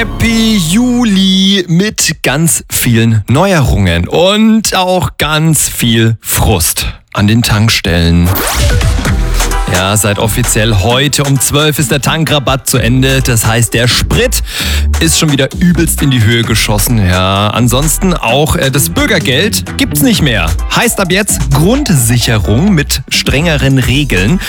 Happy Juli mit ganz vielen Neuerungen und auch ganz viel Frust an den Tankstellen. Ja, seit offiziell heute um 12 ist der Tankrabatt zu Ende. Das heißt, der Sprit ist schon wieder übelst in die Höhe geschossen. Ja, ansonsten auch das Bürgergeld gibt's nicht mehr. Heißt ab jetzt Grundsicherung mit strengeren Regeln.